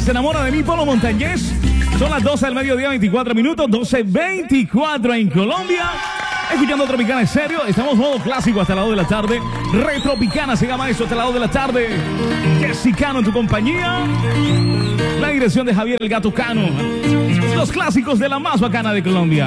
Se enamora de mí, Polo Montañés. Son las 12 del mediodía, 24 minutos, 12:24 en Colombia. Escuchando Tropicana en serio. Estamos modo clásico hasta la 2 de la tarde. Retropicana se llama eso hasta la 2 de la tarde. Jessicano en tu compañía. La dirección de Javier el Gato Cano. Los clásicos de la más bacana de Colombia.